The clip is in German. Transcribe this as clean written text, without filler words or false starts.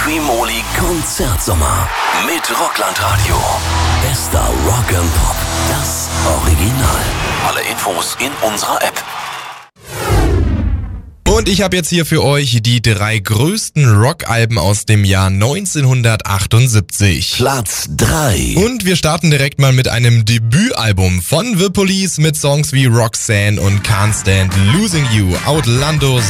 Quimoli Konzertsommer mit Rockland Radio. Bester Rock and Pop, das Original. Alle Infos in unserer App. Und ich habe jetzt hier für euch die 3 größten Rockalben aus dem Jahr 1978. Platz 3. Und wir starten direkt mal mit einem Debütalbum von The Police mit Songs wie Roxanne und Can't Stand Losing You. Outlandos